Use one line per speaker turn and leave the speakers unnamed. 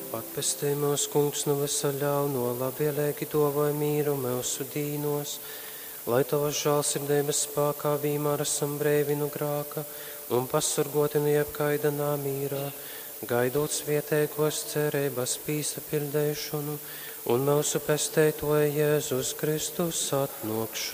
Atpestī mūs, kungs, no visa ļauno, labvēlīgi dāvāj mīru mūsu dīnos, lai tavas žēlsirdības spēkā vienmēr esam brīvi no grēka un pasargoti no jebkaida namīra, gaidot svētīgos cerības piesapildīšanu un mūsu pestītoja Jēzus Kristus atnākšanu.